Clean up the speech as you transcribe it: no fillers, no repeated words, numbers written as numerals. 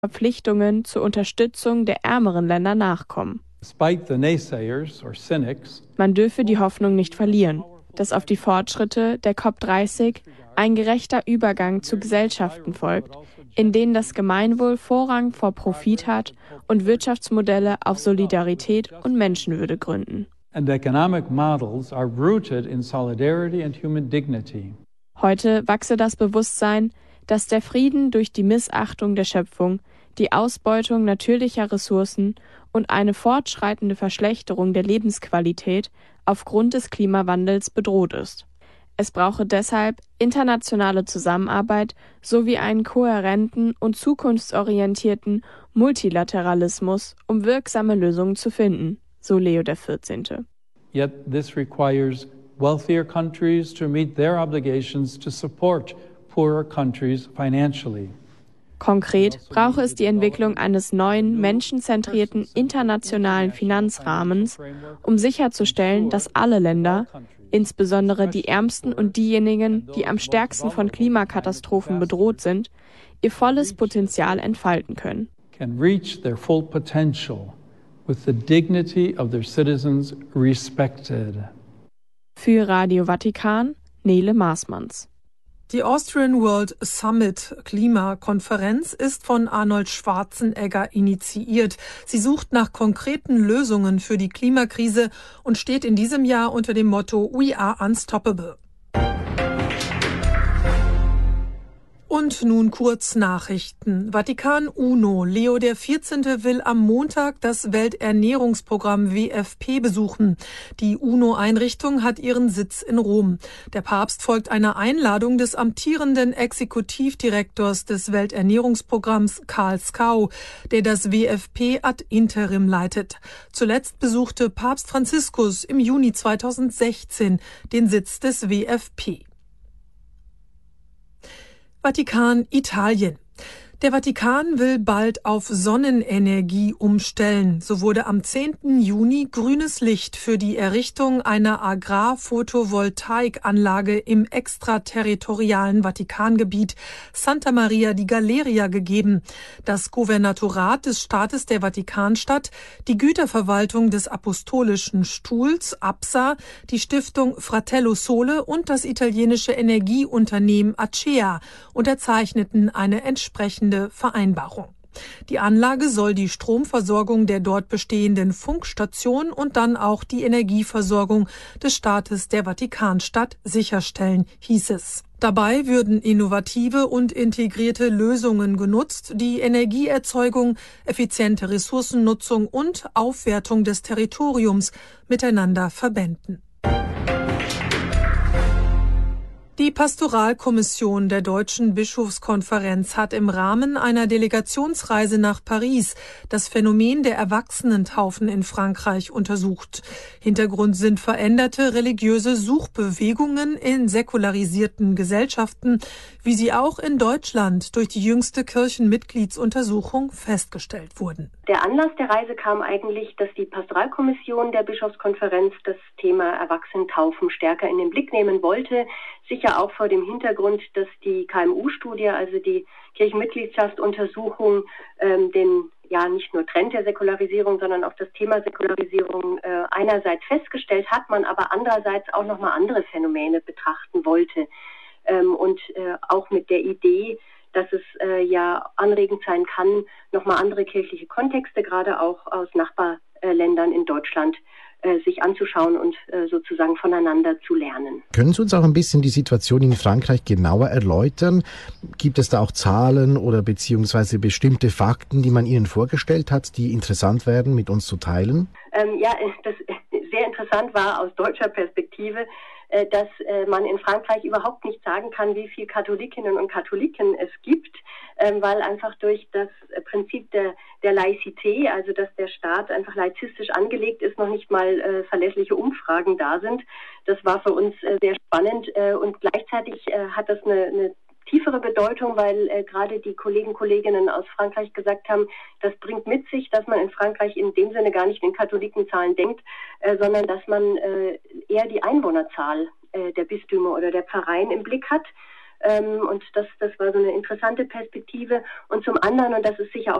Verpflichtungen zur Unterstützung der ärmeren Länder nachkommen. Man dürfe die Hoffnung nicht verlieren, dass auf die Fortschritte der COP30 ein gerechter Übergang zu Gesellschaften folgt, in denen das Gemeinwohl Vorrang vor Profit hat und Wirtschaftsmodelle auf Solidarität und Menschenwürde gründen. Heute wachse das Bewusstsein, dass der Frieden durch die Missachtung der Schöpfung, die Ausbeutung natürlicher Ressourcen und eine fortschreitende Verschlechterung der Lebensqualität aufgrund des Klimawandels bedroht ist. Es brauche deshalb internationale Zusammenarbeit sowie einen kohärenten und zukunftsorientierten Multilateralismus, um wirksame Lösungen zu finden, so Leo XIV. Yet this requires wealthier countries to meet their obligations to support poorer countries financially. Konkret brauche es die Entwicklung eines neuen, menschenzentrierten internationalen Finanzrahmens, um sicherzustellen, dass alle Länder, insbesondere die Ärmsten und diejenigen, die am stärksten von Klimakatastrophen bedroht sind, ihr volles Potenzial entfalten können. Can reach their full potential with the dignity of their citizens respected. Für Radio Vatikan, Nele Maasmanns. Die Austrian World Summit Klimakonferenz ist von Arnold Schwarzenegger initiiert. Sie sucht nach konkreten Lösungen für die Klimakrise und steht in diesem Jahr unter dem Motto We are unstoppable. Und nun kurz Nachrichten. Vatikan UNO. Leo XIV. Will am Montag das Welternährungsprogramm WFP besuchen. Die UNO-Einrichtung hat ihren Sitz in Rom. Der Papst folgt einer Einladung des amtierenden Exekutivdirektors des Welternährungsprogramms Karl Skau, der das WFP ad interim leitet. Zuletzt besuchte Papst Franziskus im Juni 2016 den Sitz des WFP. Vatikan, Italien. Der Vatikan will bald auf Sonnenenergie umstellen. So wurde am 10. Juni grünes Licht für die Errichtung einer Agrarphotovoltaikanlage im extraterritorialen Vatikangebiet Santa Maria di Galeria gegeben. Das Gouvernatorat des Staates der Vatikanstadt, die Güterverwaltung des Apostolischen Stuhls APSA, die Stiftung Fratello Sole und das italienische Energieunternehmen Acea unterzeichneten eine entsprechende Vereinbarung. Die Anlage soll die Stromversorgung der dort bestehenden Funkstation und dann auch die Energieversorgung des Staates der Vatikanstadt sicherstellen, hieß es. Dabei würden innovative und integrierte Lösungen genutzt, die Energieerzeugung, effiziente Ressourcennutzung und Aufwertung des Territoriums miteinander verbänden. Die Pastoralkommission der Deutschen Bischofskonferenz hat im Rahmen einer Delegationsreise nach Paris das Phänomen der Erwachsenentaufen in Frankreich untersucht. Hintergrund sind veränderte religiöse Suchbewegungen in säkularisierten Gesellschaften, wie sie auch in Deutschland durch die jüngste Kirchenmitgliedsuntersuchung festgestellt wurden. Der Anlass der Reise kam eigentlich, dass die Pastoralkommission der Bischofskonferenz das Thema Erwachsenentaufen stärker in den Blick nehmen wollte. Sicher auch vor dem Hintergrund, dass die KMU-Studie, also die Kirchenmitgliedschaftsuntersuchung, nicht nur Trend der Säkularisierung, sondern auch das Thema Säkularisierung einerseits festgestellt hat, man aber andererseits auch nochmal andere Phänomene betrachten wollte. Auch mit der Idee, dass es anregend sein kann, nochmal andere kirchliche Kontexte, gerade auch aus Nachbarländern in Deutschland, sich anzuschauen und sozusagen voneinander zu lernen. Können Sie uns auch ein bisschen die Situation in Frankreich genauer erläutern? Gibt es da auch Zahlen oder beziehungsweise bestimmte Fakten, die man Ihnen vorgestellt hat, die interessant wären, mit uns zu teilen? Das sehr interessant war aus deutscher Perspektive, dass man in Frankreich überhaupt nicht sagen kann, wie viele Katholikinnen und Katholiken es gibt, weil einfach durch das Prinzip der Laizité, also dass der Staat einfach laizistisch angelegt ist, noch nicht mal verlässliche Umfragen da sind. Das war für uns sehr spannend und gleichzeitig hat das eine tiefere Bedeutung, weil gerade die Kolleginnen aus Frankreich gesagt haben, das bringt mit sich, dass man in Frankreich in dem Sinne gar nicht in Katholikenzahlen denkt, sondern dass man eher die Einwohnerzahl der Bistümer oder der Pfarreien im Blick hat. Und das war so eine interessante Perspektive. Und zum anderen, und das ist sicher auch